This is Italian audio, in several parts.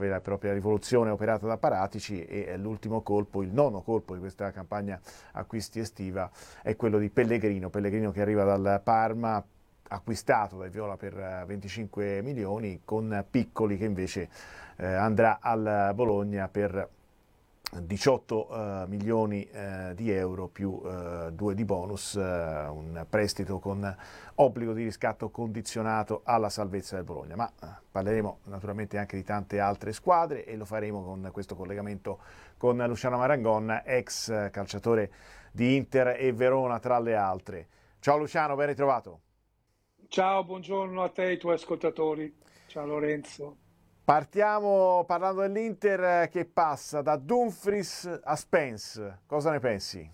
vera e propria rivoluzione operata da Paratici, e l'ultimo colpo, il nono colpo di questa campagna acquisti estiva è quello di Pellegrino che arriva dal Parma, acquistato dai Viola per 25 milioni, con Piccoli che invece andrà al Bologna per 18 milioni di euro più 2 di bonus, un prestito con obbligo di riscatto condizionato alla salvezza del Bologna. Ma parleremo naturalmente anche di tante altre squadre, e lo faremo con questo collegamento con Luciano Marangon, ex calciatore di Inter e Verona tra le altre. Ciao Luciano, ben ritrovato. Ciao, buongiorno a te e ai tuoi ascoltatori. Ciao Lorenzo. Partiamo parlando dell'Inter che passa da Dumfries a Spence. Cosa ne pensi?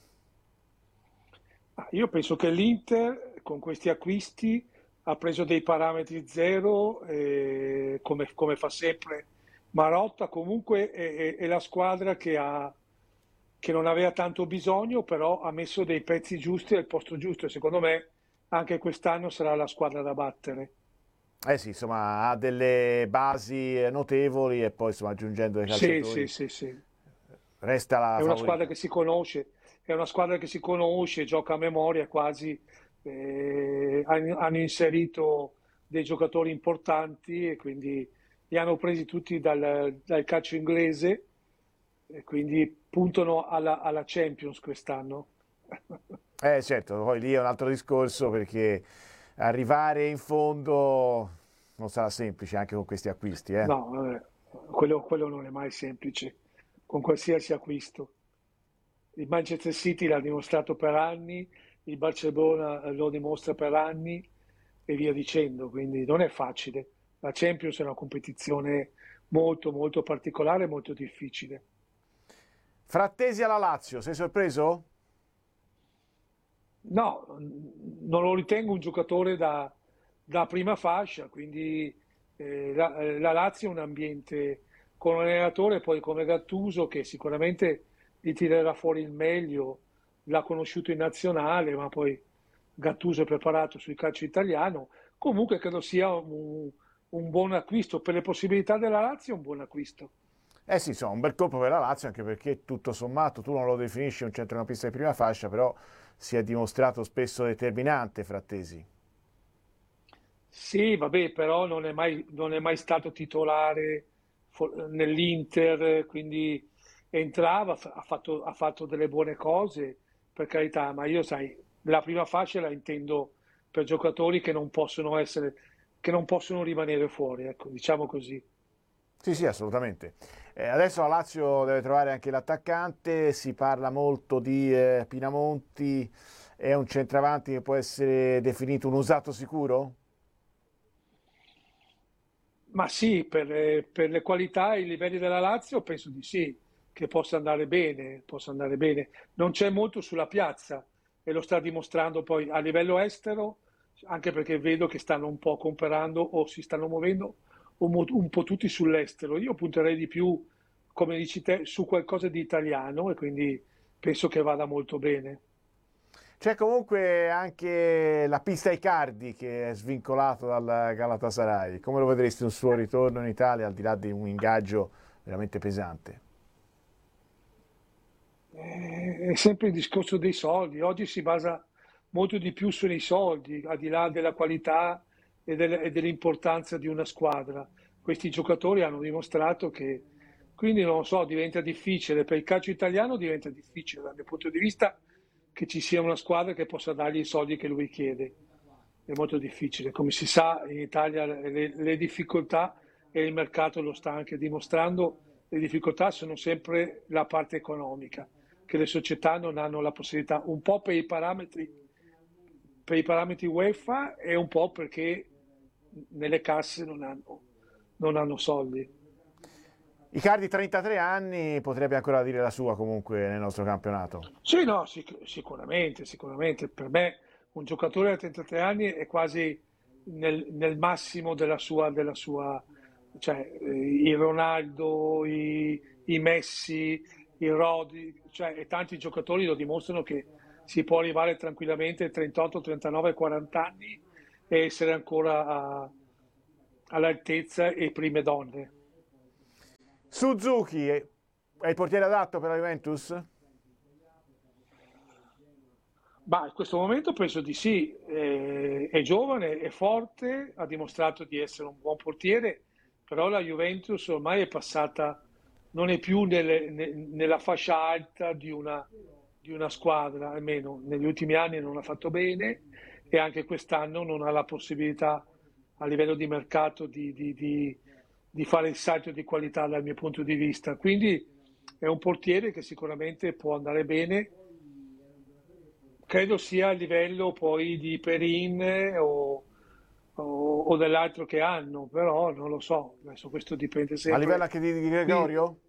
Io penso che l'Inter con questi acquisti ha preso dei parametri zero, come fa sempre Marotta. Comunque è la squadra che non aveva tanto bisogno, però ha messo dei pezzi giusti al posto giusto, e secondo me anche quest'anno sarà la squadra da battere. Eh sì, insomma, ha delle basi notevoli, e poi insomma, aggiungendo dei Sì, sì, calciatori sì, sì. resta la È una squadra favorita. che si conosce, è una squadra che si conosce, gioca a memoria quasi. Hanno inserito dei giocatori importanti e quindi li hanno presi tutti dal calcio inglese, e quindi puntano alla Champions quest'anno. Certo, poi lì è un altro discorso, perché arrivare in fondo non sarà semplice anche con questi acquisti, eh. No, quello non è mai semplice, con qualsiasi acquisto. Il Manchester City l'ha dimostrato per anni, il Barcellona lo dimostra per anni e via dicendo, quindi non è facile. La Champions è una competizione molto molto particolare e molto difficile. Frattesi alla Lazio, sei sorpreso? No, non lo ritengo un giocatore da prima fascia, quindi la Lazio è un ambiente con un allenatore poi come Gattuso che sicuramente gli tirerà fuori il meglio, l'ha conosciuto in nazionale, ma poi Gattuso è preparato sul calcio italiano. Comunque credo sia un buon acquisto, per le possibilità della Lazio è un buon acquisto. Eh sì, insomma, un bel colpo per la Lazio, anche perché tutto sommato tu non lo definisci un centrocampista di prima fascia, però si è dimostrato spesso determinante, Frattesi. Sì, vabbè, però non è mai stato titolare nell'Inter, quindi entrava, ha fatto delle buone cose, per carità, ma io, sai, la prima fascia la intendo per giocatori che non possono rimanere fuori, ecco, diciamo così. Sì, sì, assolutamente. Adesso la Lazio deve trovare anche l'attaccante, si parla molto di Pinamonti, è un centravanti che può essere definito un usato sicuro? Ma sì, per le qualità e i livelli della Lazio penso di sì, che possa andare bene, possa andare bene. Non c'è molto sulla piazza e lo sta dimostrando poi a livello estero, anche perché vedo che stanno un po' comprando o si stanno muovendo un po' tutti sull'estero. Io punterei di più, come dici te, su qualcosa di italiano, e quindi penso che vada molto bene. C'è comunque anche la pista Icardi che è svincolato dal Galatasaray. Come lo vedresti un suo ritorno in Italia, al di là di un ingaggio veramente pesante? È sempre il discorso dei soldi. Oggi si basa molto di più sui soldi, al di là della qualità e dell'importanza di una squadra. Questi giocatori hanno dimostrato che, quindi non lo so, diventa difficile. Per il calcio italiano diventa difficile dal mio punto di vista che ci sia una squadra che possa dargli i soldi che lui chiede. È molto difficile. Come si sa, in Italia le difficoltà, e il mercato lo sta anche dimostrando, le difficoltà sono sempre la parte economica, che le società non hanno la possibilità, un po' per i parametri UEFA e un po' perché nelle casse non hanno soldi. Icardi 33 anni, potrebbe ancora dire la sua comunque nel nostro campionato. Sì, no, sicuramente, sicuramente. Per me un giocatore a 33 anni è quasi nel massimo della sua, cioè i Ronaldo, i Messi, i Rodi, cioè e tanti giocatori lo dimostrano che si può arrivare tranquillamente a 38, 39, 40 anni e essere ancora all'altezza e prime donne. Suzuki è il portiere adatto per la Juventus? Ma in questo momento penso di sì, è giovane, è forte, ha dimostrato di essere un buon portiere, però la Juventus ormai è passata, non è più nella fascia alta di una squadra, almeno negli ultimi anni non ha fatto bene e anche quest'anno non ha la possibilità a livello di mercato di fare il salto di qualità dal mio punto di vista. Quindi è un portiere che sicuramente può andare bene. Credo sia a livello poi di Perin o dell'altro che hanno, però non lo so, adesso questo dipende A livello sempre. anche di Qui, Gregorio?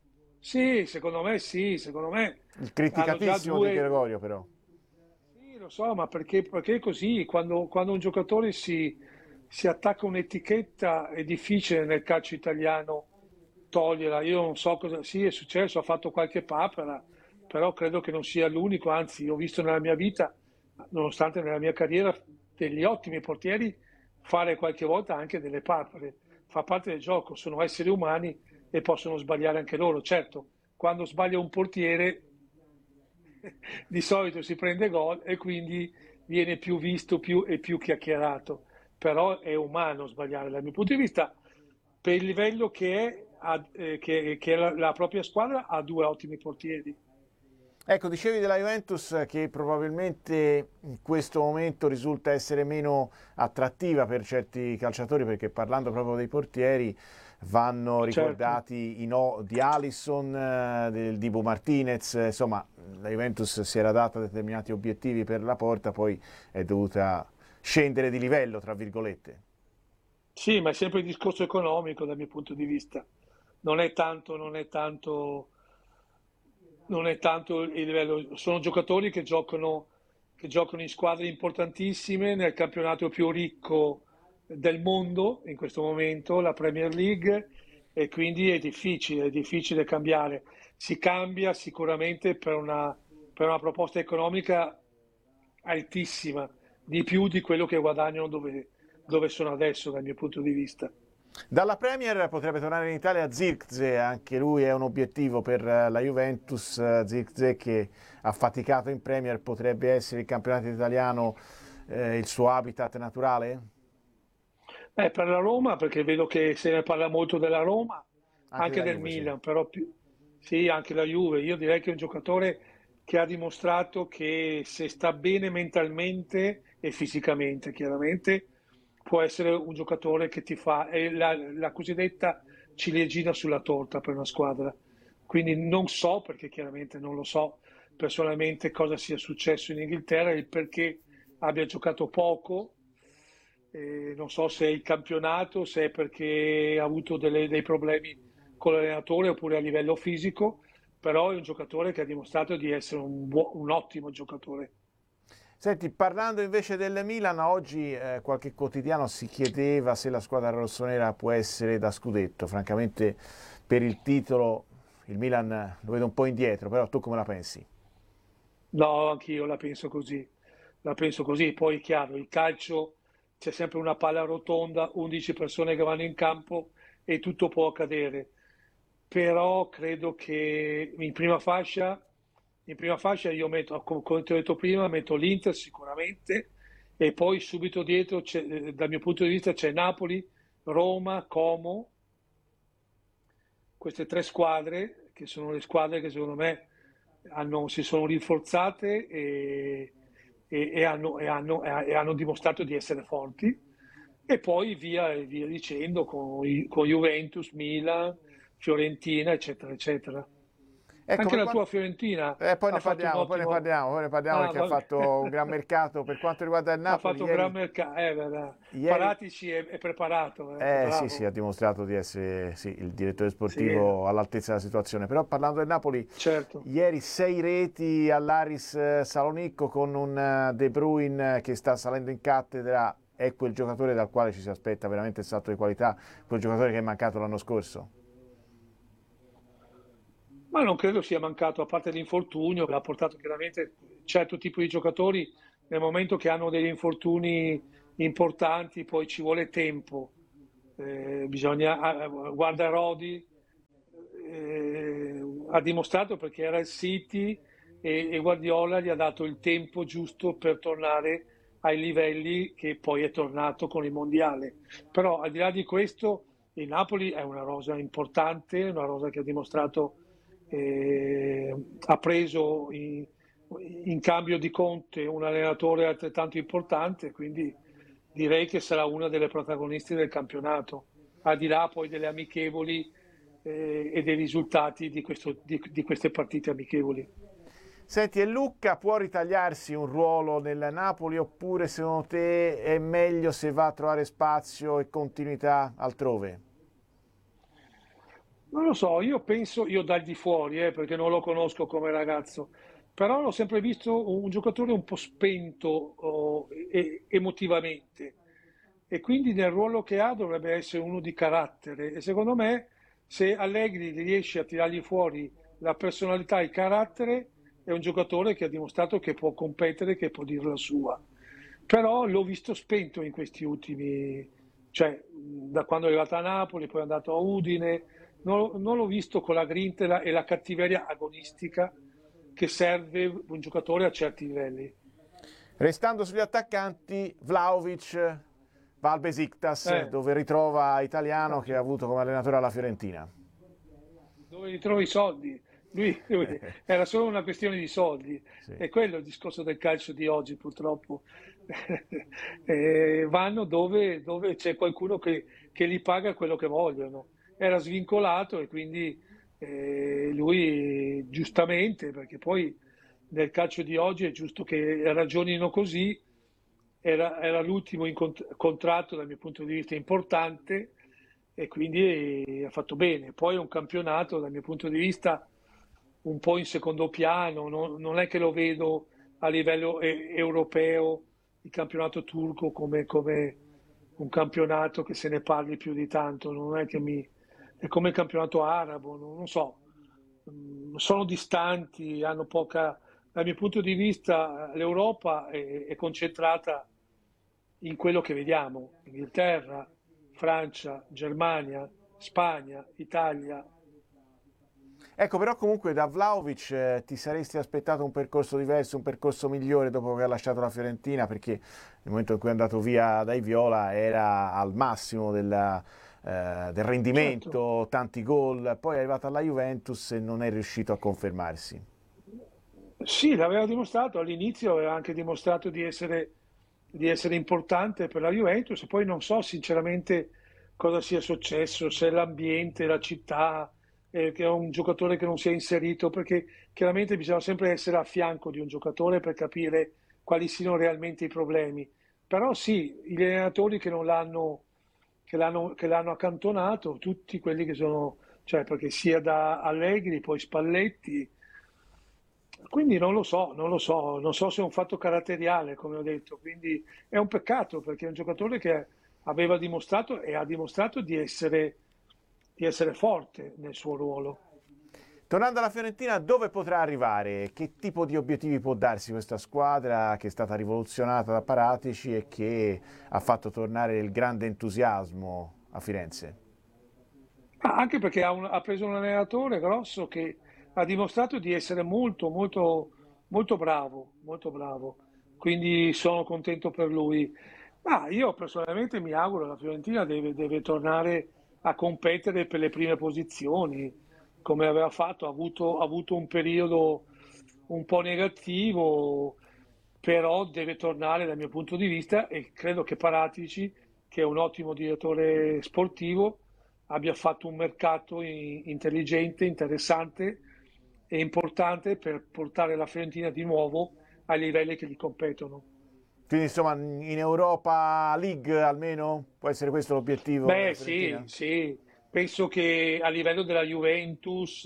sì, secondo me Il hanno già criticatissimo di due. Gregorio però. Sì, lo so, ma perché è così? Quando un giocatore si attacca un'etichetta è difficile nel calcio italiano toglierla. Io non so cosa, sì, è successo, ha fatto qualche papera, però credo che non sia l'unico, anzi, ho visto nella mia vita, nonostante nella mia carriera, degli ottimi portieri fare qualche volta anche delle papere. Fa parte del gioco, sono esseri umani e possono sbagliare anche loro. Certo, quando sbaglia un portiere di solito si prende gol e quindi viene più visto e più chiacchierato, però è umano sbagliare dal mio punto di vista, per il livello che è la propria squadra ha due ottimi portieri. Ecco, dicevi della Juventus che probabilmente in questo momento risulta essere meno attrattiva per certi calciatori, perché parlando proprio dei portieri vanno Certo. ricordati i no di Alisson, del Dibu Martinez, insomma la Juventus si era data determinati obiettivi per la porta, poi è dovuta scendere di livello, tra virgolette. Sì, ma è sempre il discorso economico dal mio punto di vista. Non è tanto il livello. Sono giocatori che giocano in squadre importantissime nel campionato più ricco del mondo in questo momento, la Premier League, e quindi è difficile cambiare. Si cambia sicuramente per una proposta economica altissima, di più di quello che guadagnano dove sono adesso, dal mio punto di vista. Dalla Premier potrebbe tornare in Italia Zirkzee, anche lui è un obiettivo per la Juventus. Zirkzee che ha faticato in Premier, potrebbe essere il campionato italiano il suo habitat naturale? Per la Roma, perché vedo che se ne parla molto della Roma, Anche anche della del Juve, sì. Milan, però sì, anche la Juve. Io direi che è un giocatore che ha dimostrato che se sta bene mentalmente e fisicamente, chiaramente, può essere un giocatore che ti fa è la cosiddetta ciliegina sulla torta per una squadra. Quindi non so, perché chiaramente non lo so personalmente cosa sia successo in Inghilterra, il perché abbia giocato poco. Non so se è il campionato, se è perché ha avuto dei problemi con l'allenatore oppure a livello fisico, però è un giocatore che ha dimostrato di essere un ottimo giocatore. Senti, parlando invece del Milan, oggi qualche quotidiano si chiedeva se la squadra rossonera può essere da scudetto. Francamente, per il titolo il Milan lo vedo un po' indietro, però tu come la pensi? No, anch'io la penso così. La penso così. Poi, è chiaro, il calcio c'è sempre una palla rotonda, 11 persone che vanno in campo e tutto può accadere. Però credo che in prima fascia io metto, come ti ho detto prima, metto l'Inter sicuramente e poi subito dietro, dal mio punto di vista, c'è Napoli, Roma, Como, queste tre squadre che sono le squadre che secondo me si sono rinforzate e hanno dimostrato di essere forti. E poi via dicendo con Juventus, Milan, Fiorentina, eccetera, eccetera. Ecco, Anche per la tua quanto... Fiorentina Poi ha ne fatto un parliamo, poi ne ottimo. parliamo, poi ne parliamo Ah, perché ha vabbè. fatto un gran mercato. Per quanto riguarda il Ha Napoli, fatto un gran mercato. ieri Paratici è preparato, sì, sì, bravo. ha dimostrato di essere sì, il direttore Sì, sportivo all'altezza della situazione. Però parlando del Napoli, certo. ieri 6 reti all'Aris Salonicco con un De Bruyne che sta salendo in cattedra. È quel giocatore dal quale ci si aspetta veramente il salto di qualità, quel giocatore che è mancato l'anno scorso. Ma non credo sia mancato, a parte l'infortunio, che ha portato chiaramente certo tipo di giocatori nel momento che hanno degli infortuni importanti, poi ci vuole tempo. Guarda Rodi, ha dimostrato perché era il City e Guardiola gli ha dato il tempo giusto per tornare ai livelli che poi è tornato con il mondiale. Però al di là di questo, il Napoli è una rosa importante, una rosa che ha dimostrato, ha preso in cambio di Conte un allenatore altrettanto importante, quindi direi che sarà una delle protagoniste del campionato, al di là poi delle amichevoli e dei risultati di queste partite amichevoli. Senti, e Lucca può ritagliarsi un ruolo nel Napoli oppure secondo te è meglio se va a trovare spazio e continuità altrove? Non lo so, io penso, io dal di fuori, perché non lo conosco come ragazzo, però l'ho sempre visto un giocatore un po' spento emotivamente e quindi nel ruolo che ha dovrebbe essere uno di carattere e secondo me se Allegri riesce a tirargli fuori la personalità e il carattere è un giocatore che ha dimostrato che può competere, che può dire la sua. Però l'ho visto spento in questi ultimi, cioè da quando è arrivato a Napoli, poi è andato a Udine, non l'ho visto con la grinta e la cattiveria agonistica che serve un giocatore a certi livelli. Restando sugli attaccanti, Vlahovic va al Besiktas Eh, dove ritrova Italiano che ha avuto come allenatore alla Fiorentina. dove ritrovi i soldi? Lui era solo una questione di soldi, Sì. è quello il discorso del calcio di oggi purtroppo. Vanno dove c'è qualcuno che li paga quello che vogliono. Era svincolato e quindi lui giustamente, perché poi nel calcio di oggi è giusto che ragionino così, era l'ultimo contratto dal mio punto di vista importante e quindi ha fatto bene. Poi è un campionato dal mio punto di vista un po' in secondo piano, non è che lo vedo a livello europeo, il campionato turco come un campionato che se ne parli più di tanto, non è che è come il campionato arabo, non so. Sono distanti, hanno poca, dal mio punto di vista l'Europa è concentrata in quello che vediamo, Inghilterra, Francia, Germania, Spagna, Italia. Ecco, però comunque da Vlahovic ti saresti aspettato un percorso diverso, un percorso migliore dopo che ha lasciato la Fiorentina, perché nel momento in cui è andato via dai Viola era al massimo del Certo, rendimento, tanti gol, poi è arrivato alla Juventus e non è riuscito a confermarsi. sì, l'aveva dimostrato all'inizio, aveva anche dimostrato di essere importante per la Juventus, poi non so sinceramente cosa sia successo, se è l'ambiente, la città, che è un giocatore che non si è inserito, perché chiaramente bisogna sempre essere a fianco di un giocatore per capire quali siano realmente i problemi. Però sì, gli allenatori che non che l'hanno accantonato, tutti quelli che sono, cioè perché sia da Allegri, poi Spalletti, quindi non lo so, non so se è un fatto caratteriale, come ho detto, quindi è un peccato perché è un giocatore che aveva dimostrato e ha dimostrato di essere forte nel suo ruolo. Tornando alla Fiorentina, dove potrà arrivare? Che tipo di obiettivi può darsi questa squadra che è stata rivoluzionata da Paratici e che ha fatto tornare il grande entusiasmo a Firenze? Anche perché ha preso un allenatore grosso che ha dimostrato di essere molto bravo, molto bravo. Quindi sono contento per lui. Ma io personalmente mi auguro che la Fiorentina deve tornare a competere per le prime posizioni, come aveva fatto. Ha avuto un periodo un po' negativo, però deve tornare dal mio punto di vista e credo che Paratici, che è un ottimo direttore sportivo, abbia fatto un mercato intelligente, interessante e importante per portare la Fiorentina di nuovo ai livelli che gli competono. Quindi insomma in Europa League almeno può essere questo l'obiettivo della Beh, sì, Fiorentina? sì, penso che a livello della Juventus,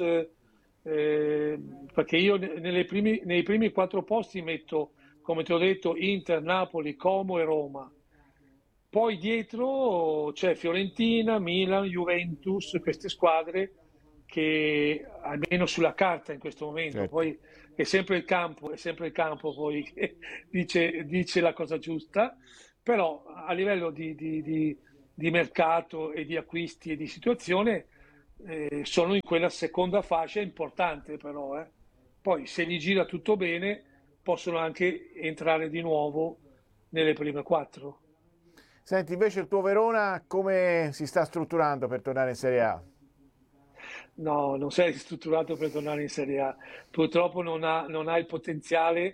perché io nei primi quattro posti metto, come ti ho detto, Inter, Napoli, Como e Roma. Poi dietro c'è Fiorentina, Milan, Juventus, queste squadre che almeno sulla carta in questo momento, Certo. poi è sempre il campo poi che dice la cosa giusta, però a livello di mercato e di acquisti e di situazione sono in quella seconda fascia importante però. Poi se gli gira tutto bene possono anche entrare di nuovo nelle prime quattro. Senti, invece il tuo Verona come si sta strutturando per tornare in Serie A? No, non sei strutturato per tornare in Serie A. Purtroppo non ha il potenziale,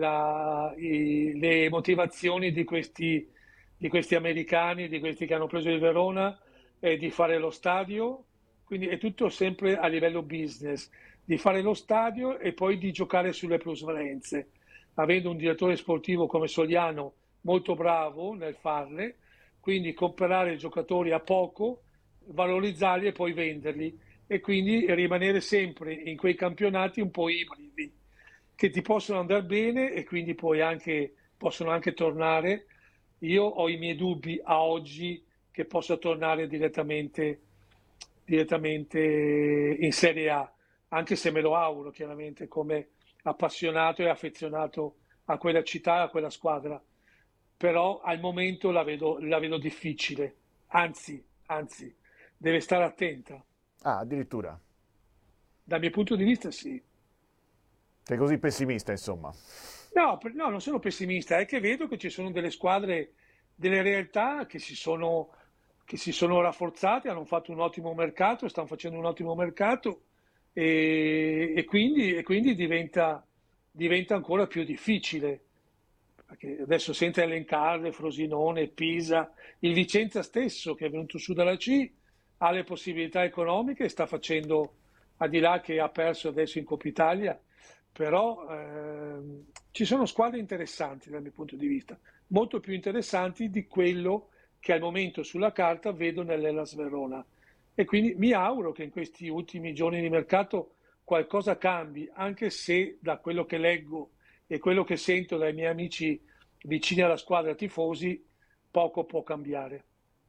le motivazioni di questi americani, di questi che hanno preso il Verona, di fare lo stadio. Quindi è tutto sempre a livello business, di fare lo stadio e poi di giocare sulle plusvalenze. Avendo un direttore sportivo come Sogliano molto bravo nel farle, quindi comprare giocatori a poco, valorizzarli e poi venderli e quindi rimanere sempre in quei campionati un po' ibridi che ti possono andare bene e quindi poi possono anche tornare. Io ho i miei dubbi a oggi che possa tornare direttamente in Serie A, anche se me lo auguro chiaramente come appassionato e affezionato a quella città, a quella squadra. Però al momento la vedo difficile, anzi, deve stare attenta. Ah, addirittura. Dal mio punto di vista sì. Sei così pessimista, insomma. No, no, non sono pessimista, è che vedo che ci sono delle squadre, delle realtà che si sono rafforzate, hanno fatto un ottimo mercato, stanno facendo un ottimo mercato e quindi diventa ancora più difficile. Perché adesso senza elencarle, Frosinone, Pisa, il Vicenza stesso che è venuto su dalla C ha le possibilità economiche e sta facendo, al di là che ha perso adesso in Coppa Italia, però ci sono squadre interessanti dal mio punto di vista, molto più interessanti di quello che al momento sulla carta vedo nell'Hellas Verona. E quindi mi auguro che in questi ultimi giorni di mercato qualcosa cambi, anche se da quello che leggo e quello che sento dai miei amici vicini alla squadra tifosi, poco può cambiare.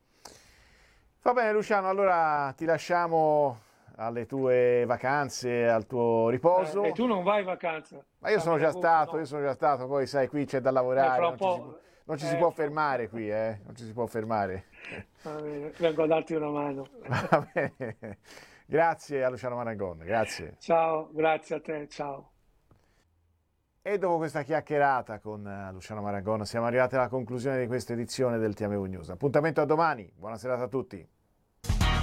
Va bene, Luciano, allora ti lasciamo alle tue vacanze, al tuo E riposo. tu non vai in vacanza Ma io a sono già Ferragosto, stato, io no? sono già stato, poi sai, qui c'è da lavorare, Fra un po', non ci si può fra un fermare po'. qui, non ci si può fermare. Va bene, vengo a darti una mano. Va bene. Grazie a Luciano Maragon, grazie. Ciao, grazie a te, ciao. E dopo questa chiacchierata con Luciano Maragon siamo arrivati alla conclusione di questa edizione del TMU News. Appuntamento a domani, buona serata a tutti.